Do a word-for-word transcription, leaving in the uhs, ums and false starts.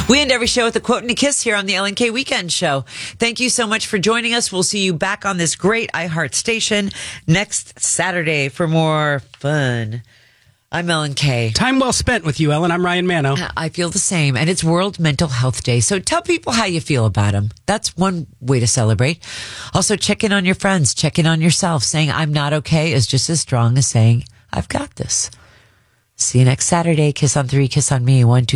We end every show with a quote and a kiss here on the Ellen K Weekend Show. Thank you so much for joining us. We'll see you back on this great iHeart station next Saturday for more fun. I'm Ellen K. Time well spent with you, Ellen. I'm Ryan Mano. I feel the same. And it's World Mental Health Day. So tell people how you feel about them. That's one way to celebrate. Also, check in on your friends. Check in on yourself. Saying I'm not okay is just as strong as saying I've got this. See you next Saturday. Kiss on three. Kiss on me. One, two.